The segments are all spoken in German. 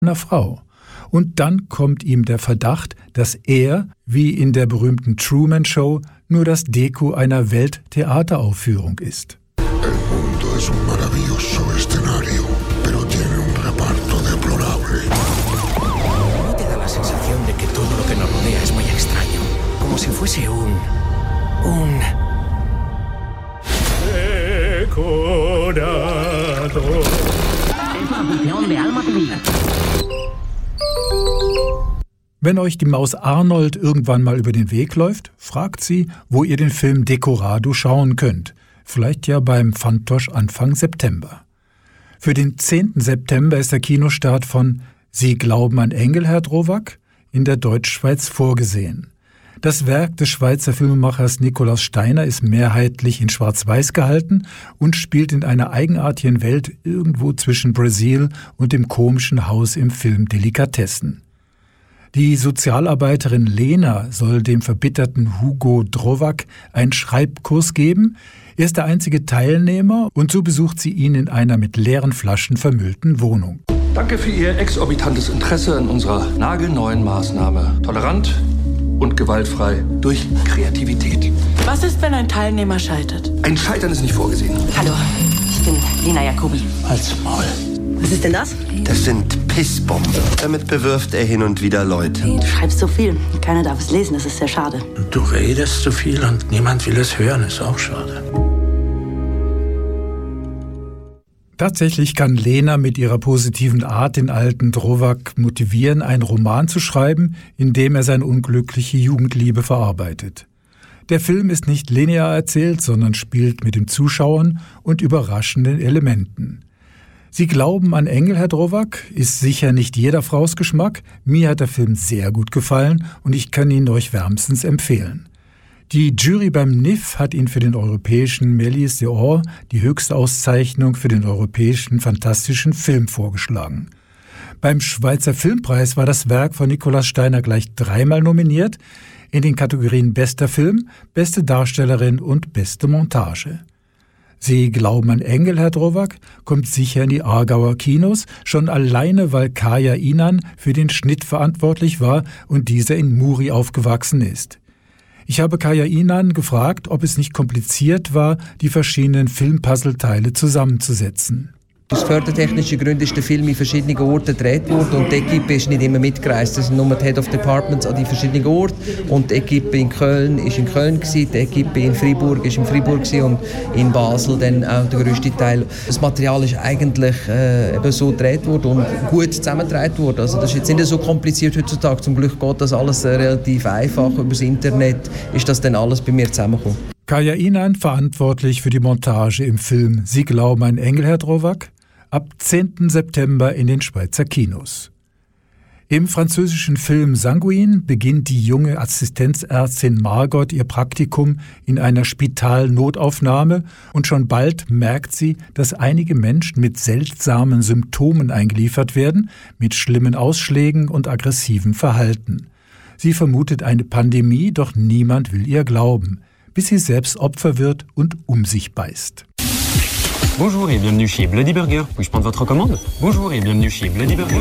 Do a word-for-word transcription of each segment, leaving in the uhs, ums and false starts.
einer Frau. Und dann kommt ihm der Verdacht, dass er, wie in der berühmten Truman Show, nur das Deko einer Welttheateraufführung ist. El mundo es un maravilloso escenario, pero tiene un reparto deplorable. ¿No te da la sensación de que todo lo que nos rodea es muy extraño? Como si fuese un... un... decorador. Es una función de alma tuya. Wenn euch die Maus Arnold irgendwann mal über den Weg läuft, fragt sie, wo ihr den Film Decorado schauen könnt. Vielleicht ja beim Fantosch Anfang September. Für den zehnten September ist der Kinostart von Sie glauben an Engel, Herr Drowak? In der Deutschschweiz vorgesehen. Das Werk des Schweizer Filmemachers Nikolaus Steiner ist mehrheitlich in Schwarz-Weiß gehalten und spielt in einer eigenartigen Welt irgendwo zwischen Brasil und dem komischen Haus im Film Delikatessen. Die Sozialarbeiterin Lena soll dem verbitterten Hugo Drowak einen Schreibkurs geben. Er ist der einzige Teilnehmer und so besucht sie ihn in einer mit leeren Flaschen vermüllten Wohnung. Danke für Ihr exorbitantes Interesse an unserer nagelneuen Maßnahme. Tolerant und gewaltfrei durch Kreativität. Was ist, wenn ein Teilnehmer scheitert? Ein Scheitern ist nicht vorgesehen. Hallo, ich bin Lena Jacobi. Halt's Maul. Was ist denn das? Das sind Pissbomben. Damit bewirft er hin und wieder Leute. Du schreibst so viel. Keiner darf es lesen, das ist sehr schade. Du redest so viel und niemand will es hören, ist auch schade. Tatsächlich kann Lena mit ihrer positiven Art den alten Drowak motivieren, einen Roman zu schreiben, in dem er seine unglückliche Jugendliebe verarbeitet. Der Film ist nicht linear erzählt, sondern spielt mit den Zuschauern und überraschenden Elementen. Sie glauben an Engel, Herr Drowak, ist sicher nicht jeder Frau's Geschmack. Mir hat der Film sehr gut gefallen und ich kann ihn euch wärmstens empfehlen. Die Jury beim N I F hat ihn für den europäischen Méliès d'Or, die höchste Auszeichnung für den europäischen fantastischen Film, vorgeschlagen. Beim Schweizer Filmpreis war das Werk von Nikolaus Steiner gleich dreimal nominiert, in den Kategorien Bester Film, Beste Darstellerin und Beste Montage. Sie glauben an Engel, Herr Drowak, kommt sicher in die Aargauer Kinos, schon alleine, weil Kaya Inan für den Schnitt verantwortlich war und dieser in Muri aufgewachsen ist. Ich habe Kaya Inan gefragt, ob es nicht kompliziert war, die verschiedenen Filmpuzzleteile zusammenzusetzen. Aus fördertechnischen Gründen ist der Film in verschiedenen Orten gedreht worden und die Equipe ist nicht immer mitgereist. Es sind nur die Head of Departments an die verschiedenen Orten und die Equipe in Köln ist in Köln gewesen, die Equipe in Freiburg ist in Freiburg gewesen und in Basel dann auch der grösste Teil. Das Material ist eigentlich äh, eben so gedreht worden und gut zusammengedreht worden. Also das ist jetzt nicht so kompliziert heutzutage. Zum Glück geht das alles äh, relativ einfach. Über das Internet ist das dann alles bei mir zusammengekommen. Kaya Inan verantwortlich für die Montage im Film Sie glauben an Engel, Herr Drowak? Ab zehnten September in den Schweizer Kinos. Im französischen Film Sanguine beginnt die junge Assistenzärztin Margot ihr Praktikum in einer Spitalnotaufnahme und schon bald merkt sie, dass einige Menschen mit seltsamen Symptomen eingeliefert werden, mit schlimmen Ausschlägen und aggressivem Verhalten. Sie vermutet eine Pandemie, doch niemand will ihr glauben, bis sie selbst Opfer wird und um sich beißt. Bonjour et bienvenue chez Bloody Burger. Puis-je prendre votre commande? Bonjour et bienvenue chez Bloody Burger.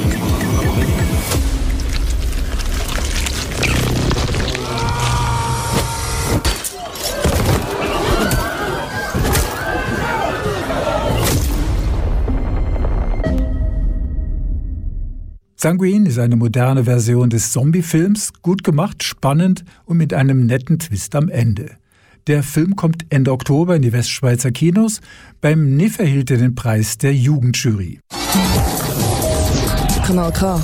Sanguine ist eine moderne Version des Zombie-Films, gut gemacht, spannend und mit einem netten Twist am Ende. Der Film kommt Ende Oktober in die Westschweizer Kinos. Beim N I F erhielt er den Preis der Jugendjury. Kanal K.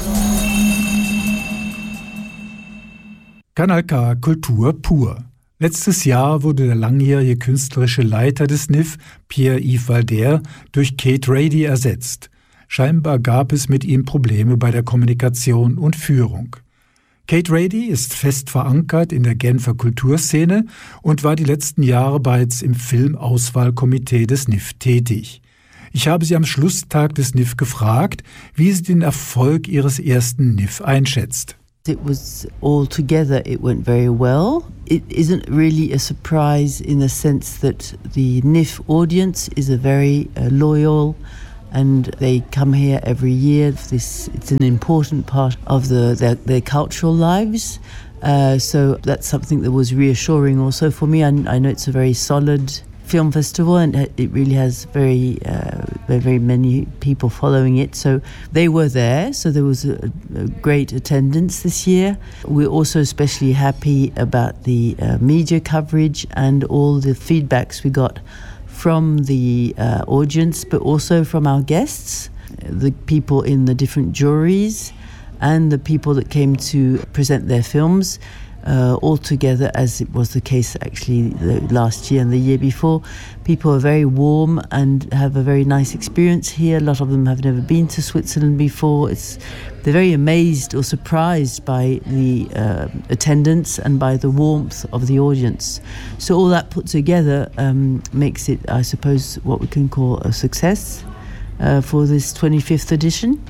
Kanal K Kultur pur. Letztes Jahr wurde der langjährige künstlerische Leiter des N I F, Pierre-Yves Valder, durch Kate Rady ersetzt. Scheinbar gab es mit ihm Probleme bei der Kommunikation und Führung. Kate Rady ist fest verankert in der Genfer Kulturszene und war die letzten Jahre bereits im Filmauswahlkomitee des N I F tätig. Ich habe sie am Schlusstag des N I F gefragt, wie sie den Erfolg ihres ersten N I F einschätzt. It was all together, it went very well. It isn't really a surprise in the sense that the N I F audience is a very uh, loyal and they come here every year. This it's an important part of the their, their cultural lives. Uh, so that's something that was reassuring also for me. I, I know it's a very solid film festival, and it really has very, uh, very, very many people following it. So they were there, so there was a, a great attendance this year. We're also especially happy about the uh, media coverage and all the feedbacks we got from the uh, audience, but also from our guests, the people in the different juries, and the people that came to present their films. Uh, all together, as it was the case actually the last year and the year before. People are very warm and have a very nice experience here. A lot of them have never been to Switzerland before. It's, they're very amazed or surprised by the uh, attendance and by the warmth of the audience. So all that put together um, makes it, I suppose, what we can call a success uh, for this twenty-fifth edition.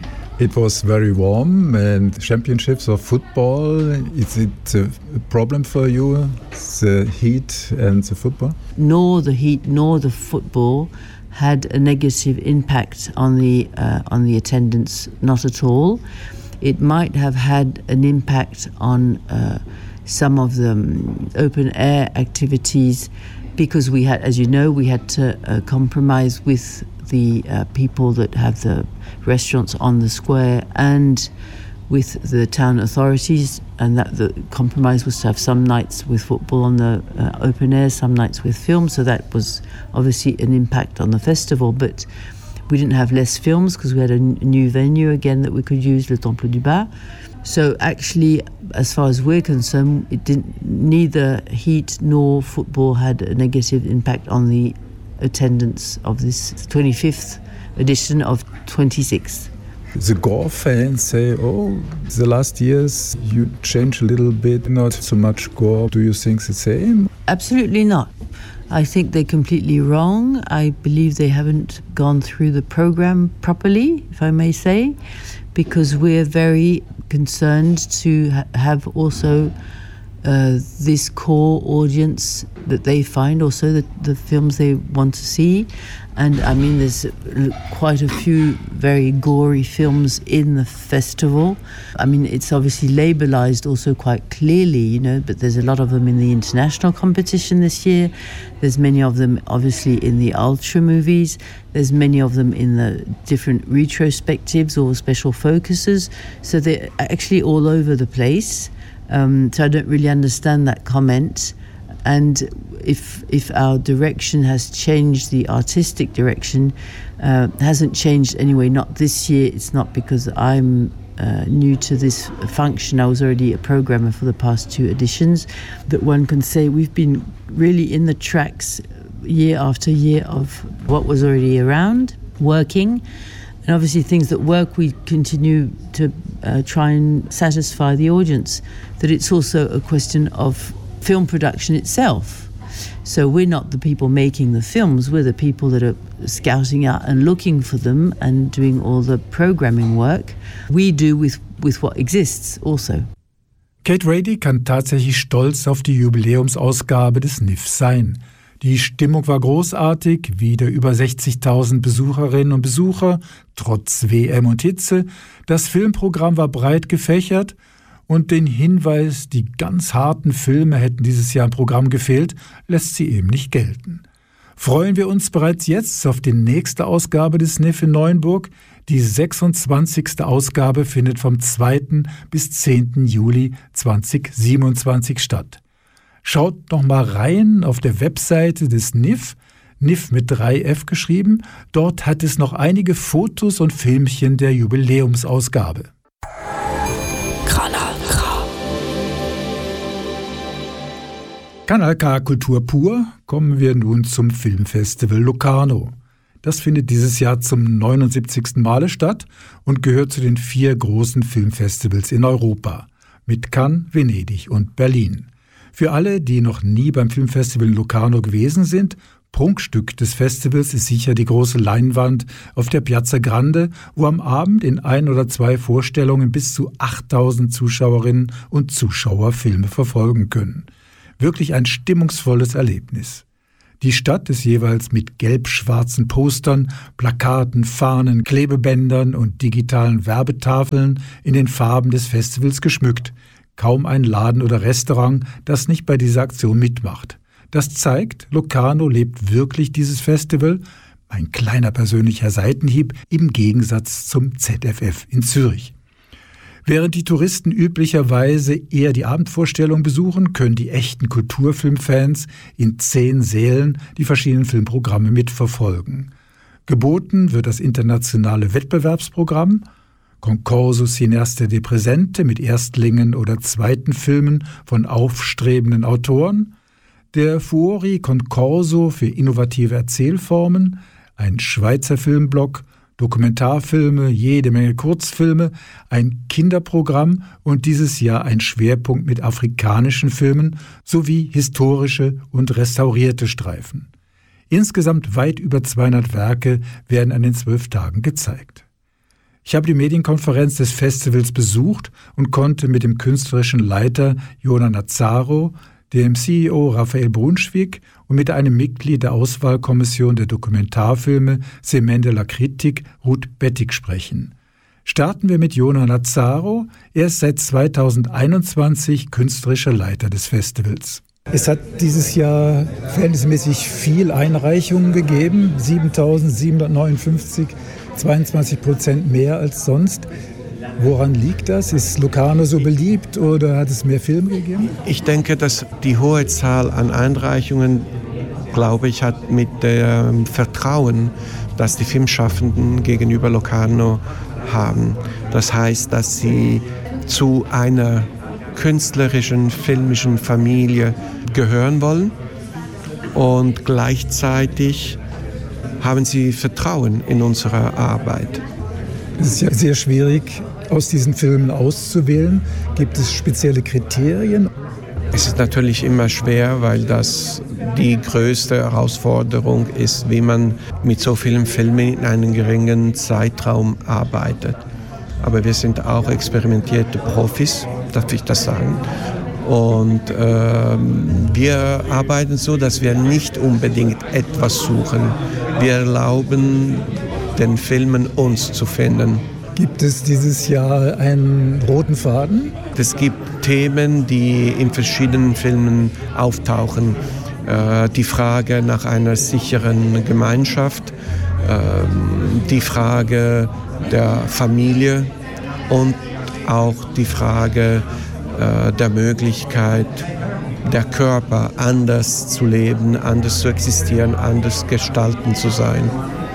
It was very warm, and championships of football, is it a problem for you, the heat and the football? Nor the heat nor the football had a negative impact on the uh, on the attendance, not at all. It might have had an impact on uh, some of the um, open air activities, because we had, as you know, we had to uh, compromise with the uh, people that have the restaurants on the square and with the town authorities, and that the compromise was to have some nights with football on the uh, open air, some nights with film. So that was obviously an impact on the festival, but we didn't have less films because we had a n- new venue again that we could use, Le Temple du Bas. So actually, as far as we're concerned, it didn't, neither heat nor football had a negative impact on the attendance of this twenty-fifth edition of twenty-six. The Gore fans say, oh, the last years you changed a little bit, not so much Gore. Do you think the same? Absolutely not. I think they're completely wrong. I believe they haven't gone through the program properly, if I may say, because we're very concerned to ha- have also uh, this core audience that they find, also the, the films they want to see. And I mean, there's quite a few very gory films in the festival. I mean, it's obviously labelized also quite clearly, you know, but there's a lot of them in the international competition this year. There's many of them obviously in the ultra movies. There's many of them in the different retrospectives or special focuses. So they're actually all over the place. Um, so I don't really understand that comment. And if if our direction has changed, the artistic direction uh, hasn't changed anyway, not this year. It's not because I'm uh, new to this function. I was already a programmer for the past two editions. That one can say we've been really in the tracks year after year of what was already around, working. And obviously things that work, we continue to uh, try and satisfy the audience. That it's also a question of film production itself. So we're not the people making the films, we're the people that are scouting out and looking for them and doing all the programming work. We do with, with what exists also. Kate Rady kann tatsächlich stolz auf die Jubiläumsausgabe des N I F sein. Die Stimmung war großartig, wieder über sechzigtausend Besucherinnen und Besucher, trotz W M und Hitze. Das Filmprogramm war breit gefächert und den Hinweis, die ganz harten Filme hätten dieses Jahr im Programm gefehlt, lässt sie eben nicht gelten. Freuen wir uns bereits jetzt auf die nächste Ausgabe des N I F in Neuenburg. Die sechsundzwanzigste Ausgabe findet vom zweiten bis zehnten Juli zweitausendsiebenundzwanzig statt. Schaut noch mal rein auf der Webseite des N I F, N I F mit drei F geschrieben. Dort hat es noch einige Fotos und Filmchen der Jubiläumsausgabe. Kanal K. Kanal K Kultur pur, kommen wir nun zum Filmfestival Locarno. Das findet dieses Jahr zum neunundsiebzigsten Male statt und gehört zu den vier großen Filmfestivals in Europa, mit Cannes, Venedig und Berlin. Für alle, die noch nie beim Filmfestival Locarno gewesen sind, Prunkstück des Festivals ist sicher die große Leinwand auf der Piazza Grande, wo am Abend in ein oder zwei Vorstellungen bis zu achttausend Zuschauerinnen und Zuschauer Filme verfolgen können. Wirklich ein stimmungsvolles Erlebnis. Die Stadt ist jeweils mit gelb-schwarzen Postern, Plakaten, Fahnen, Klebebändern und digitalen Werbetafeln in den Farben des Festivals geschmückt. Kaum ein Laden oder Restaurant, das nicht bei dieser Aktion mitmacht. Das zeigt, Locarno lebt wirklich dieses Festival, ein kleiner persönlicher Seitenhieb im Gegensatz zum Z F F in Zürich. Während die Touristen üblicherweise eher die Abendvorstellung besuchen, können die echten Kulturfilmfans in zehn Sälen die verschiedenen Filmprogramme mitverfolgen. Geboten wird das internationale Wettbewerbsprogramm, Concorso Cineaste di Presente mit Erstlingen oder zweiten Filmen von aufstrebenden Autoren, der Fuori Concorso für innovative Erzählformen, ein Schweizer Filmblock, Dokumentarfilme, jede Menge Kurzfilme, ein Kinderprogramm und dieses Jahr ein Schwerpunkt mit afrikanischen Filmen sowie historische und restaurierte Streifen. Insgesamt weit über zweihundert Werke werden an den zwölf Tagen gezeigt. Ich habe die Medienkonferenz des Festivals besucht und konnte mit dem künstlerischen Leiter Jona Nazzaro, dem C E O Raphael Brunschwig und mit einem Mitglied der Auswahlkommission der Dokumentarfilme Semaine de la Critique, Ruth Bettig, sprechen. Starten wir mit Jona Nazzaro. Er ist seit zweitausendeinundzwanzig künstlerischer Leiter des Festivals. Es hat dieses Jahr verhältnismäßig viel Einreichungen gegeben, siebentausendsiebenhundertneunundfünfzig, zweiundzwanzig Prozent mehr als sonst. Woran liegt das? Ist Locarno so beliebt oder hat es mehr Filme gegeben? Ich denke, dass die hohe Zahl an Einreichungen, glaube ich, hat mit dem Vertrauen, das die Filmschaffenden gegenüber Locarno haben. Das heißt, dass sie zu einer künstlerischen, filmischen Familie gehören wollen und gleichzeitig haben sie Vertrauen in unsere Arbeit. Es ist ja sehr schwierig, aus diesen Filmen auszuwählen. Gibt es spezielle Kriterien? Es ist natürlich immer schwer, weil das die größte Herausforderung ist, wie man mit so vielen Filmen in einem geringen Zeitraum arbeitet. Aber wir sind auch experimentierte Profis, darf ich das sagen. Und äh, wir arbeiten so, dass wir nicht unbedingt etwas suchen. Wir erlauben den Filmen uns zu finden. Gibt es dieses Jahr einen roten Faden? Es gibt Themen, die in verschiedenen Filmen auftauchen. Äh, die Frage nach einer sicheren Gemeinschaft, äh, die Frage der Familie und auch die Frage äh, der Möglichkeit, der Körper anders zu leben, anders zu existieren, anders gestalten zu sein.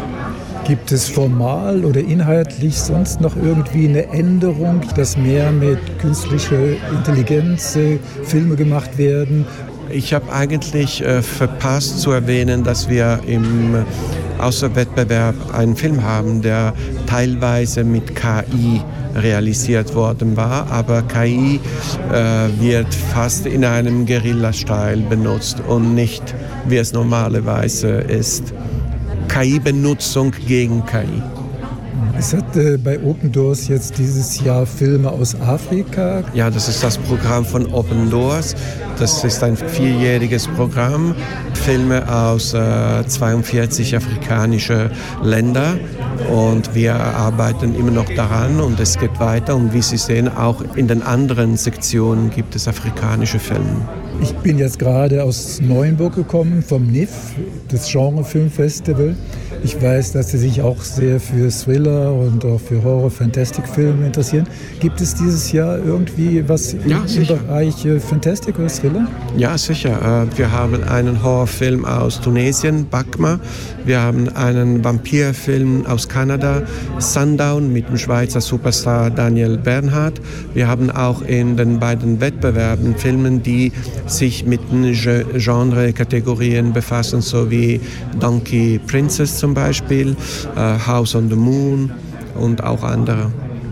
Gibt es formal oder inhaltlich sonst noch irgendwie eine Änderung, dass mehr mit künstlicher Intelligenz äh, Filme gemacht werden? Ich habe eigentlich äh, verpasst zu erwähnen, dass wir im Außerwettbewerb einen Film haben, der teilweise mit K I realisiert worden war, aber K I äh, wird fast in einem Guerilla-Style benutzt und nicht, wie es normalerweise ist. K I-Benutzung gegen K I. Es hat äh, bei Open Doors jetzt dieses Jahr Filme aus Afrika. Ja, das ist das Programm von Open Doors. Das ist ein vierjähriges Programm. Filme aus äh, zweiundvierzig afrikanische Länder. Und wir arbeiten immer noch daran und es geht weiter. Und wie Sie sehen, auch in den anderen Sektionen gibt es afrikanische Filme. Ich bin jetzt gerade aus Neuenburg gekommen, vom N I F, das Genre-Filmfestival. Ich weiß, dass Sie sich auch sehr für Thriller und auch für Horror-Fantastic-Filme interessieren. Gibt es dieses Jahr irgendwie was ja, im sicher. Bereich Fantastic oder Thriller? Ja, sicher. Wir haben einen Horrorfilm aus Tunesien, Bakma. Wir haben einen Vampirfilm aus Kanada, Sundown, mit dem Schweizer Superstar Daniel Bernhardt. Wir haben auch in den beiden Wettbewerben Filme, die sich mit den Genre-Kategorien befassen, so wie Donkey Princess zum Beispiel, uh, House on the Moon und auch andere.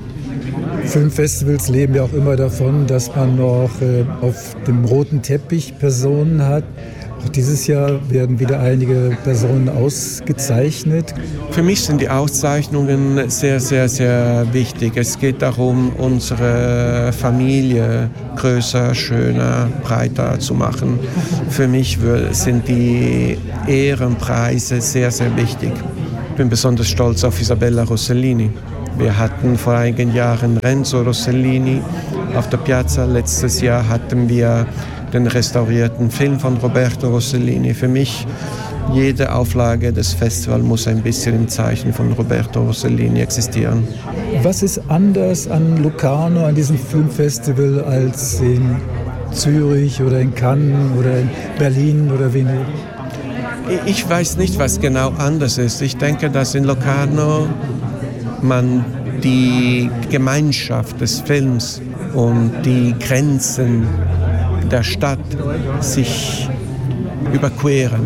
Filmfestivals leben ja auch immer davon, dass man noch äh, auf dem roten Teppich Personen hat. Auch dieses Jahr werden wieder einige Personen ausgezeichnet. Für mich sind die Auszeichnungen sehr, sehr, sehr wichtig. Es geht darum, unsere Familie größer, schöner, breiter zu machen. Für mich sind die Ehrenpreise sehr, sehr wichtig. Ich bin besonders stolz auf Isabella Rossellini. Wir hatten vor einigen Jahren Renzo Rossellini auf der Piazza. Letztes Jahr hatten wir den restaurierten Film von Roberto Rossellini. Für mich, jede Auflage des Festivals muss ein bisschen im Zeichen von Roberto Rossellini existieren. Was ist anders an Locarno, an diesem Filmfestival, als in Zürich oder in Cannes oder in Berlin oder Venedig? Ich weiß nicht, was genau anders ist. Ich denke, dass in Locarno man die Gemeinschaft des Films und die Grenzen der Stadt sich überqueren.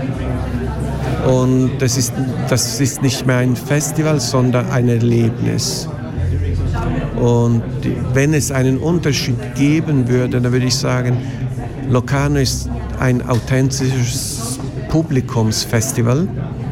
Und das ist, das ist nicht mehr ein Festival, sondern ein Erlebnis. Und wenn es einen Unterschied geben würde, dann würde ich sagen, Locarno ist ein authentisches Publikumsfestival,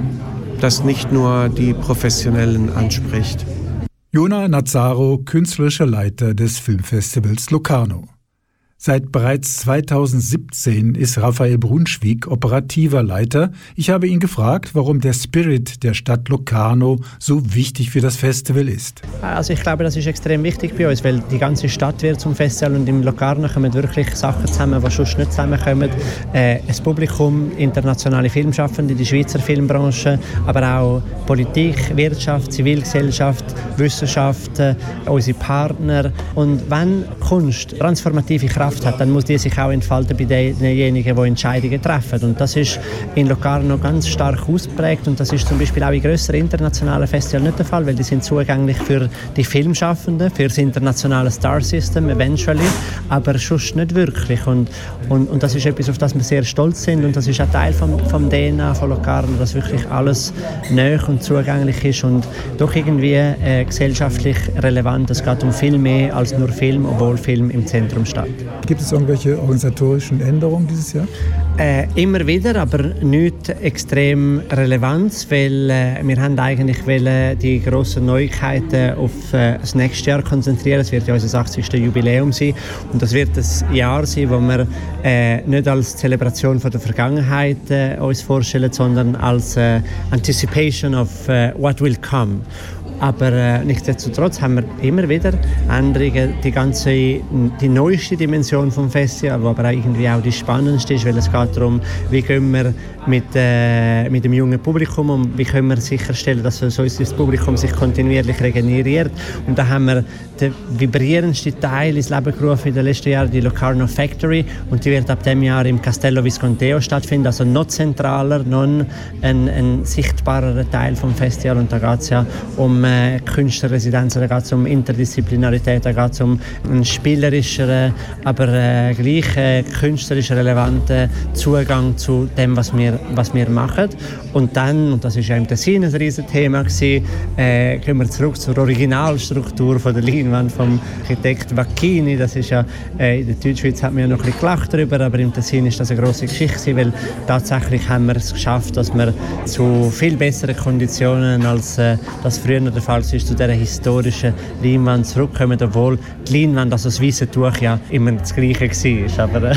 das nicht nur die Professionellen anspricht. Jona Nazzaro, künstlerischer Leiter des Filmfestivals Locarno. Seit bereits zweitausendsiebzehn ist Raphael Brunschwig operativer Leiter. Ich habe ihn gefragt, warum der Spirit der Stadt Locarno so wichtig für das Festival ist. Also ich glaube, das ist extrem wichtig bei uns, weil die ganze Stadt wird zum Festival und im Locarno kommen wirklich Sachen zusammen, die sonst nicht zusammenkommen. Äh, das Publikum, internationale Filmschaffende, die Schweizer Filmbranche, aber auch Politik, Wirtschaft, Zivilgesellschaft, Wissenschaft, äh, unsere Partner. Und wenn Kunst transformative Kraft hat, dann muss die sich auch entfalten bei denjenigen, die Entscheidungen treffen. Und das ist in Locarno ganz stark ausgeprägt und das ist zum Beispiel auch in grösseren internationalen Festivals nicht der Fall, weil die sind zugänglich für die Filmschaffenden, für das internationale Star System eventually, aber sonst nicht wirklich. Und, und, und das ist etwas, auf das wir sehr stolz sind und das ist auch Teil vom, vom D N A von Locarno, dass wirklich alles neu und zugänglich ist und doch irgendwie äh, gesellschaftlich relevant. Es geht um viel mehr als nur Film, obwohl Film im Zentrum steht. Gibt es irgendwelche organisatorischen Änderungen dieses Jahr? Äh, immer wieder, aber nicht extrem relevant, weil äh, wir haben eigentlich wollen die grossen Neuigkeiten auf äh, das nächste Jahr konzentrieren. Es wird ja unser achtzigste Jubiläum sein und das wird ein Jahr sein, wo wir äh, nicht als Zelebration von der Vergangenheit äh, uns vorstellen, sondern als äh, Anticipation of äh, what will come. Aber äh, nichtsdestotrotz haben wir immer wieder Änderungen, die ganze, die neueste Dimension vom Festival, die aber auch irgendwie auch die spannendste ist, weil es geht darum, wie gehen wir mit, äh, mit dem jungen Publikum um, wie können wir sicherstellen, dass so unser Publikum sich kontinuierlich regeneriert. Und da haben wir den vibrierendsten Teil ins Leben gerufen in den letzten Jahren, die Locarno Factory, und die wird ab dem Jahr im Castello Visconteo stattfinden, also noch zentraler, noch ein, ein sichtbarerer Teil vom Festival. Und da geht es ja um äh, Künstlerresidenzen, da geht es um Interdisziplinarität, da geht es um einen spielerischeren, aber äh, gleich äh, künstlerisch relevanten Zugang zu dem, was wir, was wir machen. Und dann, und das war ja im Tessin ein Riesenthema gewesen, äh, gehen wir zurück zur Originalstruktur von der Leinwand vom Architekt Vacchini. Das ist ja, äh, in der Deutschschweiz hat man ja noch ein bisschen gelacht darüber, aber im Tessin ist das eine grosse Geschichte, weil tatsächlich haben wir es geschafft, dass wir zu viel besseren Konditionen, als äh, das früher der Fall war, zu dieser historischen Leinwand zurückkommen, obwohl die Leinwand, also das weiße Tuch, ja immer das Gleiche war. Aber äh,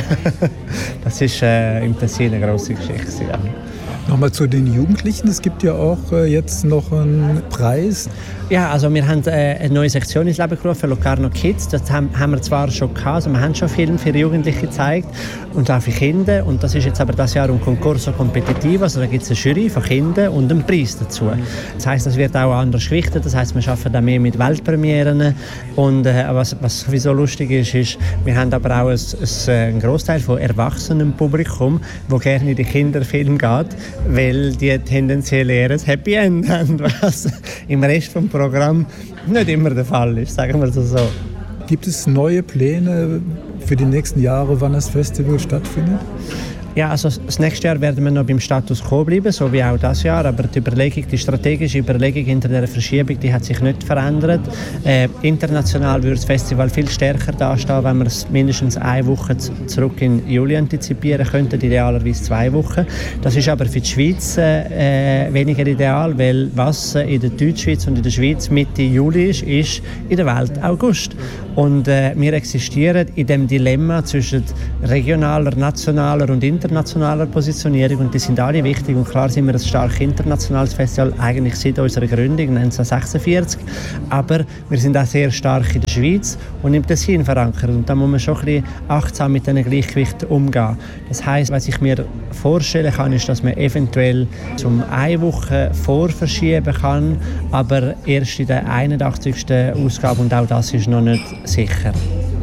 das ist äh, im Tessin eine grosse Geschichte. Ja. Nochmal zu den Jugendlichen. Es gibt ja auch äh, jetzt noch einen Preis. Ja, also wir haben äh, eine neue Sektion ins Leben gerufen, Locarno Kids. Das haben, haben wir zwar schon gehabt, also wir haben schon Filme für Jugendliche gezeigt und auch für Kinder. Und das ist jetzt aber das Jahr ein Concorso Competitivo, also da gibt es eine Jury von Kindern und einen Preis dazu. Das heisst, das wird auch anders gewichtet, das heisst, wir arbeiten da mehr mit Weltpremieren. Und äh, was, was sowieso lustig ist, ist, wir haben aber auch ein, ein, einen Großteil von erwachsenem Publikum, wo gerne in die Kinderfilme geht, weil die tendenziell eher ein Happy End haben, was im Rest vom Programm nicht immer der Fall ist, sagen wir so. Gibt es neue Pläne für die nächsten Jahre, wann das Festival stattfindet? Ja, also das nächste Jahr werden wir noch beim Status quo bleiben, so wie auch das Jahr. Aber die Überlegung, die strategische Überlegung hinter der Verschiebung, die hat sich nicht verändert. Äh, international würde das Festival viel stärker dastehen, wenn wir es mindestens eine Woche zurück in Juli antizipieren könnten, idealerweise zwei Wochen. Das ist aber für die Schweiz äh, weniger ideal, weil was in der Deutschschweiz und in der Schweiz Mitte Juli ist, ist in der Welt August. Und äh, wir existieren in dem Dilemma zwischen regionaler, nationaler und internationaler Positionierung und die sind alle wichtig und klar sind wir ein stark internationales Festival, eigentlich seit unserer Gründung neunzehnhundertsechsundvierzig, aber wir sind auch sehr stark in der Schweiz und im Tessin verankert und da muss man schon ein bisschen achtsam mit diesen Gleichgewichten umgehen. Das heisst, was ich mir vorstellen kann, ist, dass man eventuell um eine Woche vorverschieben kann, aber erst in der einundachtzigsten Ausgabe und auch das ist noch nicht sicher.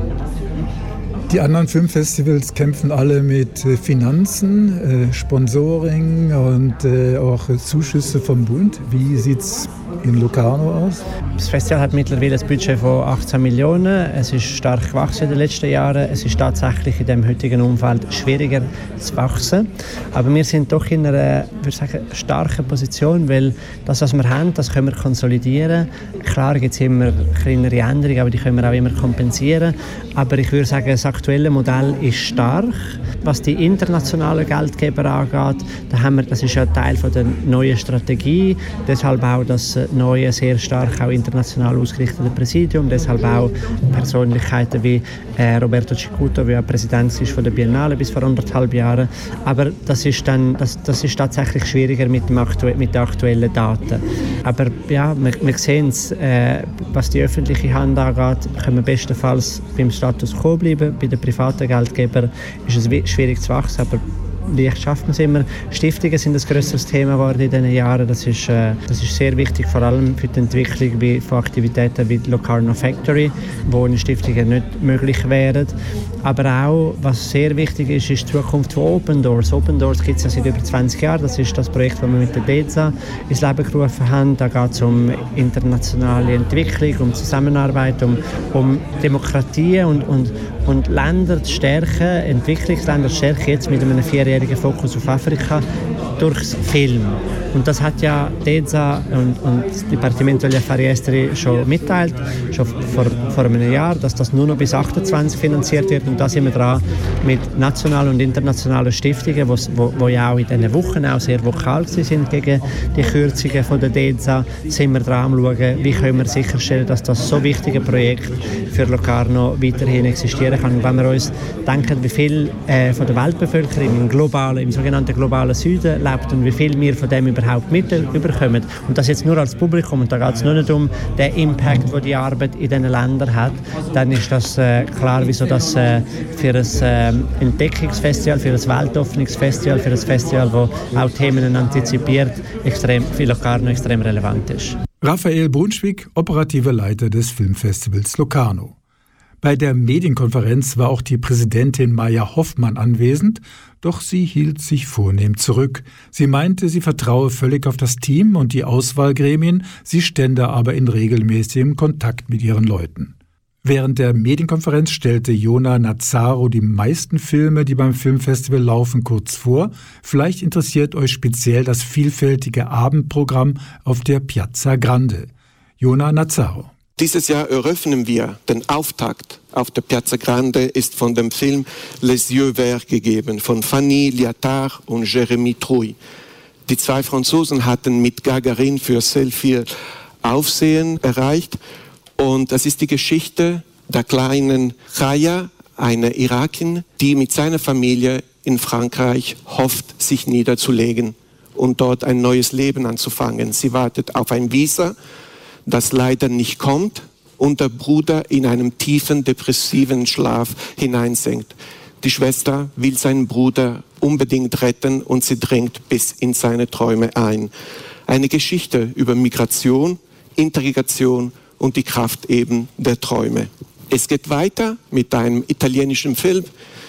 Die anderen Filmfestivals kämpfen alle mit Finanzen, äh, Sponsoring und äh, auch Zuschüsse vom Bund. Wie sieht es in Locarno aus? Das Festival hat mittlerweile ein Budget von achtzehn Millionen. Es ist stark gewachsen in den letzten Jahren. Es ist tatsächlich in dem heutigen Umfeld schwieriger zu wachsen. Aber wir sind doch in einer, würde sagen, starken Position, weil das, was wir haben, das können wir konsolidieren. Klar gibt es immer kleinere Änderungen, aber die können wir auch immer kompensieren. Aber ich würde sagen, das aktuelle Modell ist stark. Was die internationalen Geldgeber angeht, da haben wir, das ist ja Teil von der neuen Strategie. Deshalb auch das neue, sehr stark auch international ausgerichtete Präsidium. Deshalb auch Persönlichkeiten wie äh, Roberto Cicuto, der Präsident ist von der Biennale bis vor anderthalb Jahren. Aber das ist, dann, das, das ist tatsächlich schwieriger mit, dem aktu- mit den aktuellen Daten. Aber ja, wir, wir sehen es, äh, was die öffentliche Hand angeht, können wir bestenfalls beim Status quo bleiben. Bei den privaten Geldgebern ist es schwierig zu wachsen, aber leicht schafft man es immer. Stiftungen sind ein grösseres Thema geworden in diesen Jahren. Das ist, äh, das ist sehr wichtig, vor allem für die Entwicklung wie, von Aktivitäten wie Locarno Factory, wo eine Stiftungen nicht möglich wären. Aber auch, was sehr wichtig ist, ist die Zukunft von Open Doors. Open Doors gibt es ja seit über zwanzig Jahren. Das ist das Projekt, das wir mit der D E Z A ins Leben gerufen haben. Da geht es um internationale Entwicklung, um Zusammenarbeit, um, um Demokratie und, und, und Länder zu stärken, Entwicklungsländer zu stärken, jetzt mit einem vierjährigen Fokus auf Afrika durchs Film. Und das hat ja D E Z A und, und das Departamento degli Affari Esteri schon mitteilt, schon vor, vor einem Jahr, dass das nur noch bis achtundzwanzig finanziert wird. Und da sind wir dran mit nationalen und internationalen Stiftungen, wo, wo ja auch in diesen Wochen auch sehr vokal sind gegen die Kürzungen von der D E Z A, sind wir dran am schauen, wie können wir sicherstellen, dass das so wichtige Projekt für Locarno weiterhin existieren kann. Und wenn wir uns denken, wie viel äh, von der Weltbevölkerung im, globalen, im sogenannten globalen Süden lebt und wie viel wir von dem überhaupt mitbekommen, und das jetzt nur als Publikum, und da geht es nur nicht um den Impact, den die Arbeit in diesen Ländern hat, dann ist das äh, klar, wieso das äh, für ein äh, Entdeckungsfestival, für ein Weltöffnungsfestival, für ein Festival, das auch Themen antizipiert, extrem, für Locarno extrem relevant ist. Raphael Brunschwig, operativer Leiter des Filmfestivals Locarno. Bei der Medienkonferenz war auch die Präsidentin Maya Hoffmann anwesend, doch sie hielt sich vornehm zurück. Sie meinte, sie vertraue völlig auf das Team und die Auswahlgremien, sie stände aber in regelmäßigem Kontakt mit ihren Leuten. Während der Medienkonferenz stellte Jona Nazzaro die meisten Filme, die beim Filmfestival laufen, kurz vor. Vielleicht interessiert euch speziell das vielfältige Abendprogramm auf der Piazza Grande. Jona Nazzaro. Dieses Jahr eröffnen wir den Auftakt auf der Piazza Grande ist von dem Film Les Yeux Verts gegeben, von Fanny Liattard und Jérémy Trouille. Die zwei Franzosen hatten mit Gagarin für sehr viel Aufsehen erreicht. Und das ist die Geschichte der kleinen Chaya, einer Irakin, die mit seiner Familie in Frankreich hofft, sich niederzulegen und dort ein neues Leben anzufangen. Sie wartet auf ein Visa, das leider nicht kommt und der Bruder in einem tiefen, depressiven Schlaf hineinsenkt. Die Schwester will seinen Bruder unbedingt retten und sie dringt bis in seine Träume ein. Eine Geschichte über Migration, Integration und die Kraft eben der Träume. Es geht weiter mit einem italienischen Film,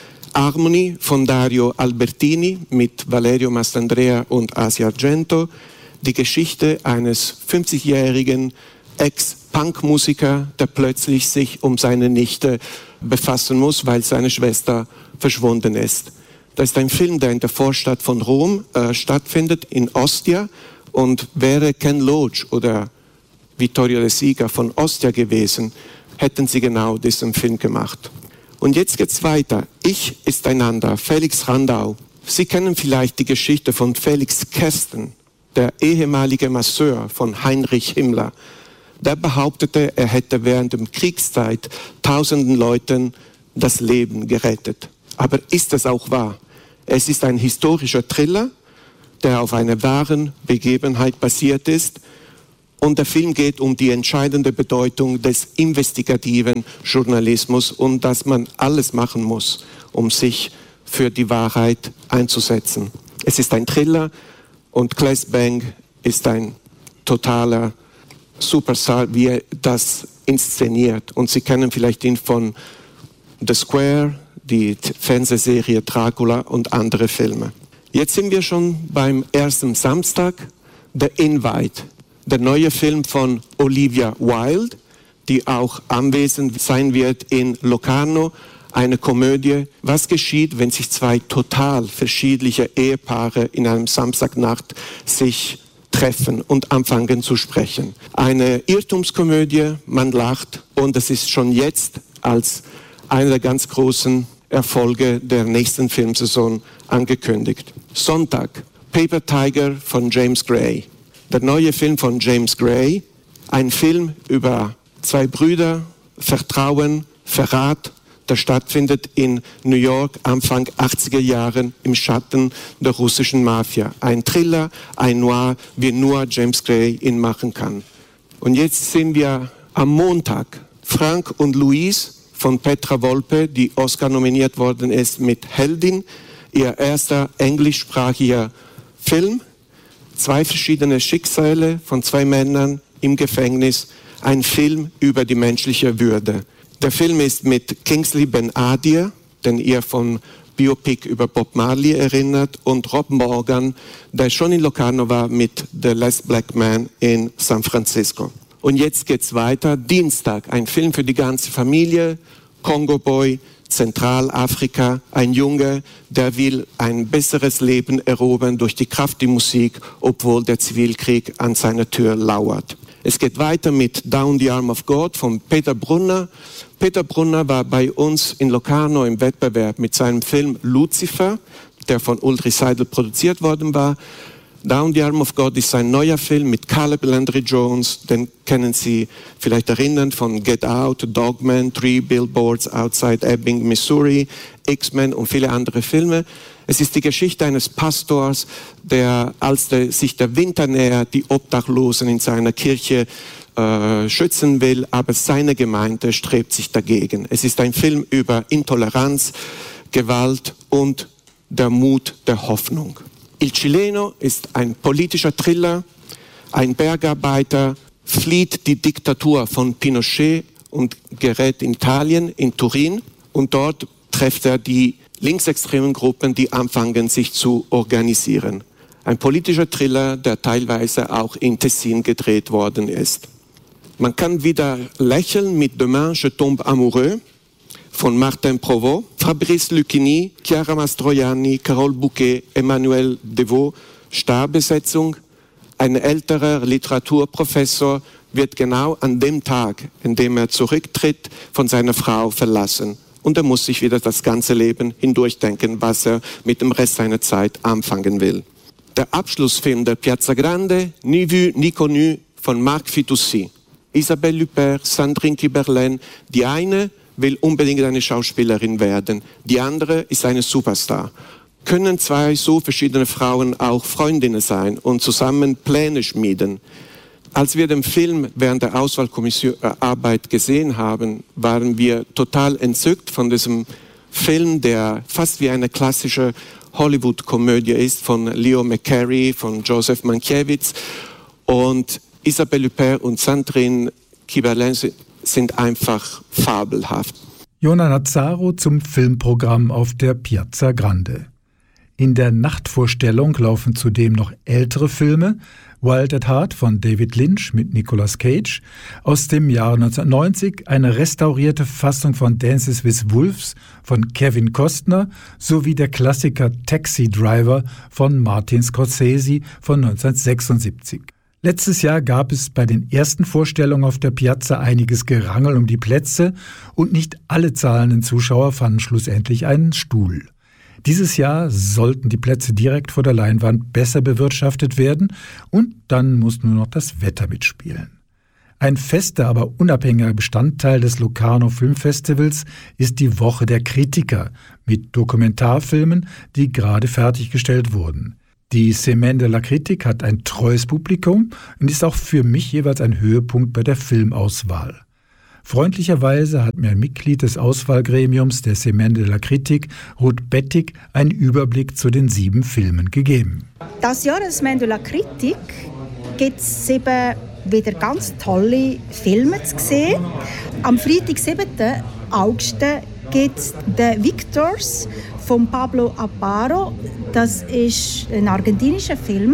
Harmony von Dario Albertini mit Valerio Mastandrea und Asia Argento. Die Geschichte eines fünfzigjährigen Ex-Punk-Musiker, der plötzlich sich um seine Nichte befassen muss, weil seine Schwester verschwunden ist. Das ist ein Film, der in der Vorstadt von Rom äh, stattfindet, in Ostia. Und wäre Ken Loach oder Vittorio De Sica von Ostia gewesen, hätten sie genau diesen Film gemacht. Und jetzt geht's weiter. Ich ist einander, Felix Randau. Sie kennen vielleicht die Geschichte von Felix Kersten, der ehemalige Masseur von Heinrich Himmler. Der behauptete, er hätte während der Kriegszeit tausenden Leuten das Leben gerettet. Aber ist das auch wahr? Es ist ein historischer Thriller, der auf einer wahren Begebenheit basiert ist. Und der Film geht um die entscheidende Bedeutung des investigativen Journalismus und dass man alles machen muss, um sich für die Wahrheit einzusetzen. Es ist ein Thriller und Claes Bang ist ein totaler Superstar, wie er das inszeniert. Und Sie kennen vielleicht ihn von The Square, die Fernsehserie Dracula und andere Filme. Jetzt sind wir schon beim ersten Samstag, The Invite, der neue Film von Olivia Wilde, die auch anwesend sein wird in Locarno, eine Komödie. Was geschieht, wenn sich zwei total verschiedene Ehepaare in einem Samstagnacht sich treffen und anfangen zu sprechen? Eine Irrtumskomödie, man lacht und es ist schon jetzt als einer der ganz großen Erfolge der nächsten Filmsaison angekündigt. Sonntag, Paper Tiger von James Gray. Der neue Film von James Gray, ein Film über zwei Brüder, Vertrauen, Verrat, der stattfindet in New York Anfang achtziger Jahren im Schatten der russischen Mafia. Ein Thriller, ein Noir, wie nur James Gray ihn machen kann. Und jetzt sind wir am Montag. Frank und Louise von Petra Volpe, die Oscar nominiert worden ist mit Heldin, ihr erster englischsprachiger Film. Zwei verschiedene Schicksale von zwei Männern im Gefängnis, ein Film über die menschliche Würde. Der Film ist mit Kingsley Ben-Adir, den ihr von Biopic über Bob Marley erinnert, und Rob Morgan, der schon in Locarno war mit The Last Black Man in San Francisco. Und jetzt geht's weiter. Dienstag, ein Film für die ganze Familie, Congo Boy, Zentralafrika, ein Junge, der will ein besseres Leben erobern durch die Kraft der Musik, obwohl der Zivilkrieg an seiner Tür lauert. Es geht weiter mit Down the Arm of God von Peter Brunner. Peter Brunner war bei uns in Locarno im Wettbewerb mit seinem Film Lucifer, der von Ulrich Seidel produziert worden war. Down the Arm of God ist ein neuer Film mit Caleb Landry Jones, den kennen Sie vielleicht erinnern von Get Out, Dogman, Three Billboards Outside Ebbing, Missouri, X-Men und viele andere Filme. Es ist die Geschichte eines Pastors, der, als der, sich der Winter nähert, die Obdachlosen in seiner Kirche äh, schützen will, aber seine Gemeinde strebt sich dagegen. Es ist ein Film über Intoleranz, Gewalt und der Mut der Hoffnung. Il Chileno ist ein politischer Thriller. Ein Bergarbeiter flieht die Diktatur von Pinochet und gerät in Italien, in Turin. Und dort trifft er die linksextremen Gruppen, die anfangen, sich zu organisieren. Ein politischer Thriller, der teilweise auch in Tessin gedreht worden ist. Man kann wieder lächeln mit Demain je tombe amoureux von Martin Provost, Fabrice Lucchini, Chiara Mastroianni, Carole Bouquet, Emmanuel Devaux, Starbesetzung. Ein älterer Literaturprofessor wird genau an dem Tag, in dem er zurücktritt, von seiner Frau verlassen. Und er muss sich wieder das ganze Leben hindurchdenken, was er mit dem Rest seiner Zeit anfangen will. Der Abschlussfilm der Piazza Grande, Ni vu ni connu von Marc Fitoussi. Isabelle Huppert, Sandrine Kiberlen, die eine will unbedingt eine Schauspielerin werden. Die andere ist eine Superstar. Können zwei so verschiedene Frauen auch Freundinnen sein und zusammen Pläne schmieden? Als wir den Film während der Auswahlkommissionarbeit gesehen haben, waren wir total entzückt von diesem Film, der fast wie eine klassische Hollywood-Komödie ist, von Leo McCarey, von Joseph Mankiewicz. Und Isabelle Huppert und Sandrine Kiberlen sind einfach fabelhaft. Jona Nazzaro zum Filmprogramm auf der Piazza Grande. In der Nachtvorstellung laufen zudem noch ältere Filme, Wild at Heart von David Lynch mit Nicolas Cage, aus dem Jahr neunzehnhundertneunzig eine restaurierte Fassung von Dances with Wolves von Kevin Costner sowie der Klassiker Taxi Driver von Martin Scorsese von neunzehnhundertsechsundsiebzig. Letztes Jahr gab es bei den ersten Vorstellungen auf der Piazza einiges Gerangel um die Plätze und nicht alle zahlenden Zuschauer fanden schlussendlich einen Stuhl. Dieses Jahr sollten die Plätze direkt vor der Leinwand besser bewirtschaftet werden und dann muss nur noch das Wetter mitspielen. Ein fester, aber unabhängiger Bestandteil des Locarno Filmfestivals ist die Woche der Kritiker mit Dokumentarfilmen, die gerade fertiggestellt wurden. Die Semaine de la Critique hat ein treues Publikum und ist auch für mich jeweils ein Höhepunkt bei der Filmauswahl. Freundlicherweise hat mir ein Mitglied des Auswahlgremiums der Semaine de la Critique, Ruth Bettig, einen Überblick zu den sieben Filmen gegeben. Das Jahr der Semaine de la Critique gibt es sieben wieder ganz tolle Filme zu sehen. Am Freitag, siebten August, gibt es «The Victors» von Pablo Aparo. Das ist ein argentinischer Film.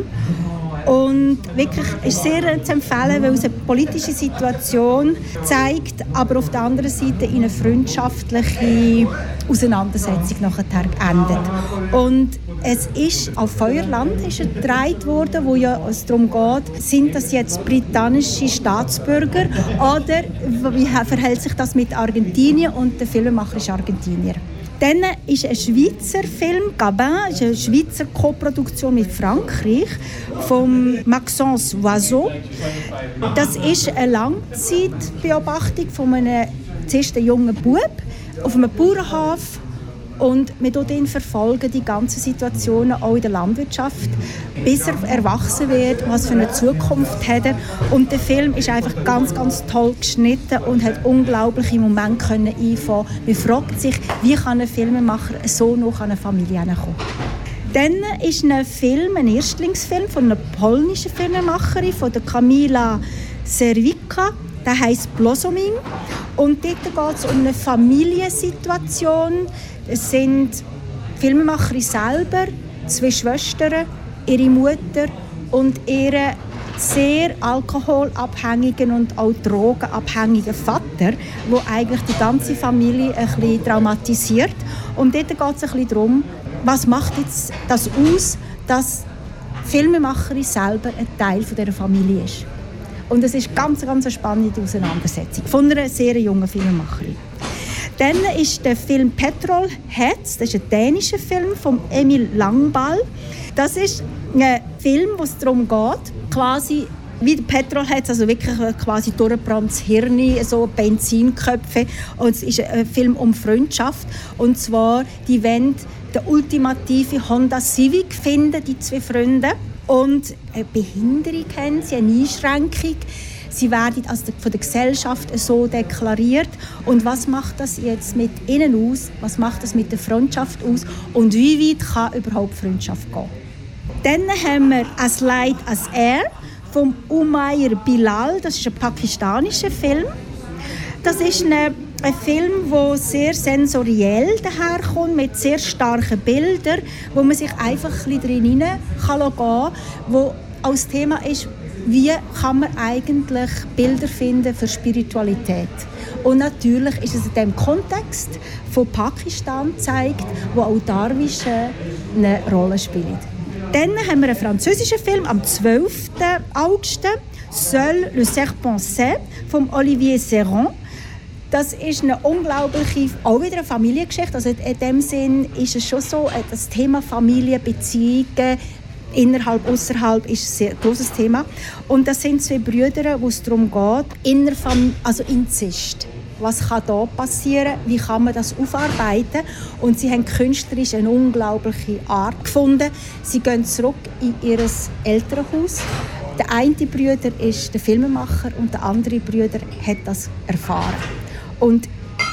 Und wirklich ist sehr zu empfehlen, weil es eine politische Situation zeigt, aber auf der anderen Seite in eine freundschaftliche Auseinandersetzung nachher endet. Und es ist auf Feuerland ist er gedreht worden, wo ja es darum geht, sind das jetzt britannische Staatsbürger oder wie verhält sich das mit Argentinien, und der Filmemacher ist Argentinier. Dann ist ein Schweizer Film, Gabin, ist eine Schweizer Koproduktion mit Frankreich, von Maxence Oiseau. Das ist eine Langzeitbeobachtung von einem zuerst einen jungen Bub auf einem Bauernhof. Und wir verfolgen verfolgen die ganzen Situationen auch in der Landwirtschaft, bis er erwachsen wird, was für eine Zukunft hat er. Und der Film ist einfach ganz, ganz toll geschnitten und hat unglaubliche Momente können einfangen. Man fragt sich, wie kann ein Filmemacher so noch an eine Familie kommen. Dann ist ein Film, ein Erstlingsfilm von einer polnischen Filmemacherin, von der Kamila Serwicka. Der heisst Blossoming. Und dort geht es um eine Familiensituation. Es sind die Filmemacherin selber, zwei Schwestern, ihre Mutter und ihre sehr alkoholabhängigen und auch drogenabhängigen Vater, der eigentlich die ganze Familie ein bisschen traumatisiert. Und dort geht es ein bisschen darum, was macht jetzt das aus, dass die Filmemacherin selber ein Teil von dieser Familie ist. Und es ist ganz, ganz eine spannende Auseinandersetzung von einer sehr jungen Filmemacherin. Dann ist der Film Petrol Heads, das ist ein dänischer Film von Emil Langball. Das ist ein Film, wo es darum geht, quasi wie Petrol Heads, also wirklich quasi durchgebranntes Hirn, so Benzinköpfe. Und es ist ein Film um Freundschaft. Und zwar, die wollen den ultimativen Honda Civic finden, die zwei Freunde. Und eine Behinderung haben sie, eine Einschränkung. Sie werden also von der Gesellschaft so deklariert. Und was macht das jetzt mit ihnen aus? Was macht das mit der Freundschaft aus? Und wie weit kann überhaupt Freundschaft gehen? Dann haben wir «As Light as Air» von Umair Bilal. Das ist ein pakistanischer Film. Das ist eine, ein Film, der sehr sensoriell daherkommt, mit sehr starken Bildern, wo man sich einfach ein bisschen drin hinein gehen kann, wo als Thema ist, wie kann man eigentlich Bilder finden für Spiritualität. Und natürlich ist es in dem Kontext von Pakistan gezeigt, wo auch Darwish eine Rolle spielt. Dann haben wir einen französischen Film am zwölften August, «Seul le serpent sait» von Olivier Serran. Das ist eine unglaubliche, auch wieder eine Familiengeschichte. Also in dem Sinn ist es schon so, das Thema Familie, Beziehungen, innerhalb, außerhalb ist ein sehr großes Thema. Und das sind zwei Brüder, wo es darum geht, Innerfam- also Inzest. Was kann da passieren? Wie kann man das aufarbeiten? Und sie haben künstlerisch eine unglaubliche Art gefunden. Sie gehen zurück in ihr Elternhaus. Der eine Bruder ist der Filmemacher und der andere Bruder hat das erfahren. Und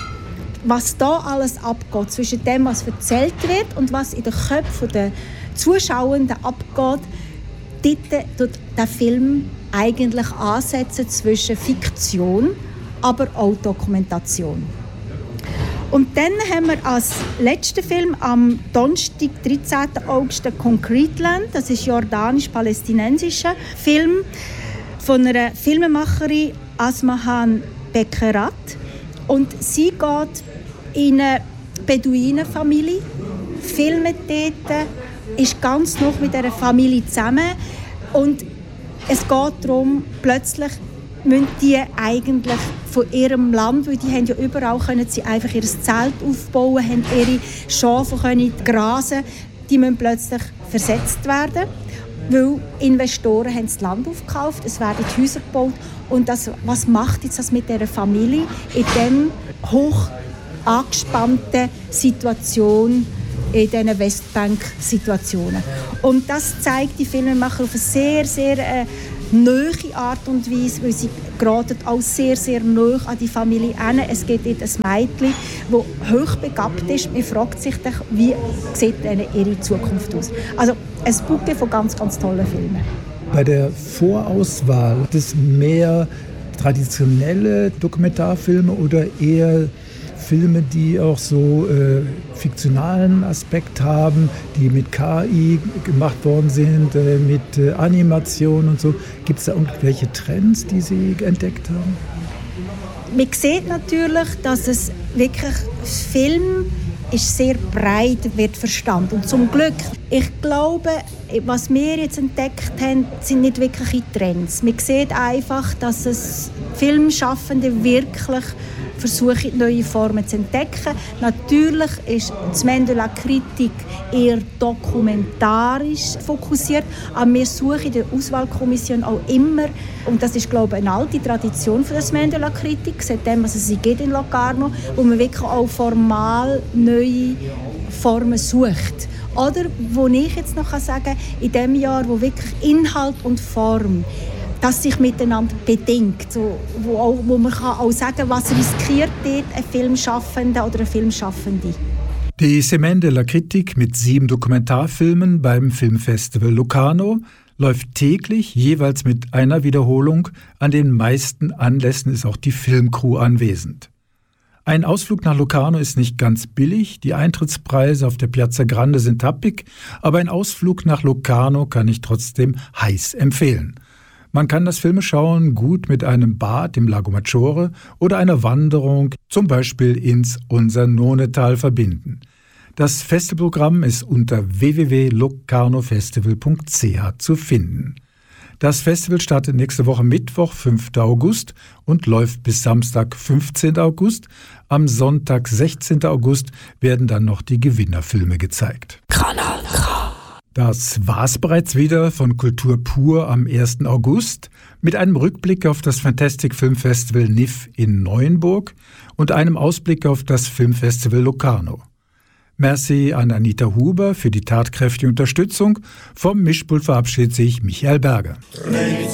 was da alles abgeht, zwischen dem, was erzählt wird und was in den Köpfen der Zuschauenden abgeht, dort tut der Film eigentlich ansetzen zwischen Fiktion, aber auch Dokumentation. Und dann haben wir als letzten Film am Donnerstag, dreizehnten August, Concreteland. Das ist ein jordanisch-palästinensischer Film von einer Filmemacherin, Asmahan Bekerat. Und sie geht in eine Beduinenfamilie, filmt dort, ist ganz noch mit dieser Familie zusammen. Und es geht darum, plötzlich müssen die eigentlich von ihrem Land, weil die haben ja überall können sie einfach ihr Zelt aufbauen, haben ihre Schafe können grasen, die müssen plötzlich versetzt werden, weil Investoren haben das Land aufgekauft, es werden die Häuser gebaut und das, was macht jetzt das mit dieser Familie in dieser hoch angespannten Situation, in diesen Westbank-Situationen. Und das zeigt die Filmemacher auf eine sehr, sehr äh, nahe Art und Weise, weil sie geraten auch sehr, sehr nahe an die Familie hin. Es gibt dort ein Mädchen, das hochbegabt ist. Man fragt sich, wie sieht ihre Zukunft aus. Also ein Bouquet von ganz, ganz tollen Filmen. Bei der Vorauswahl gibt es mehr traditionelle Dokumentarfilme oder eher Filme, die auch so äh, fiktionalen Aspekt haben, die mit K I gemacht worden sind, äh, mit äh, Animation und so. Gibt es da irgendwelche Trends, die Sie entdeckt haben? Man sieht natürlich, dass es wirklich Film ist sehr breit wird verstanden. Und zum Glück, ich glaube, was wir jetzt entdeckt haben, sind nicht wirkliche Trends. Man sieht einfach, dass es Filmschaffende wirklich versuchen, neue Formen zu entdecken. Natürlich ist das Mandela Kritik eher dokumentarisch fokussiert, aber wir suchen in der Auswahlkommission auch immer, und das ist, glaube ich, eine alte Tradition von der Mandela Kritik, seitdem es sie geht in Locarno, wo man wirklich auch formal neue Formen sucht. Oder, wo ich jetzt noch sagen kann, in dem Jahr, wo wirklich Inhalt und Form das sich miteinander bedingt, so, wo, auch, wo man kann auch sagen kann, was riskiert dort ein Filmschaffender oder eine Filmschaffende. Die Semaine de la Critique mit sieben Dokumentarfilmen beim Filmfestival Locarno läuft täglich, jeweils mit einer Wiederholung. An den meisten Anlässen ist auch die Filmcrew anwesend. Ein Ausflug nach Locarno ist nicht ganz billig, die Eintrittspreise auf der Piazza Grande sind happig, aber ein Ausflug nach Locarno kann ich trotzdem heiß empfehlen. Man kann das Filmeschauen gut mit einem Bad im Lago Maggiore oder einer Wanderung, zum Beispiel ins Unser-None-Tal, verbinden. Das Festivalprogramm ist unter w w w punkt locarnofestival punkt c h zu finden. Das Festival startet nächste Woche Mittwoch, fünften August und läuft bis Samstag, fünfzehnten August. Am Sonntag, sechzehnten August, werden dann noch die Gewinnerfilme gezeigt. Kanal K. Das war's bereits wieder von Kultur pur am ersten August mit einem Rückblick auf das Fantastic Film Festival N I F in Neuenburg und einem Ausblick auf das Filmfestival Locarno. Merci an Anita Huber für die tatkräftige Unterstützung. Vom Mischpult verabschiedet sich Michael Berger.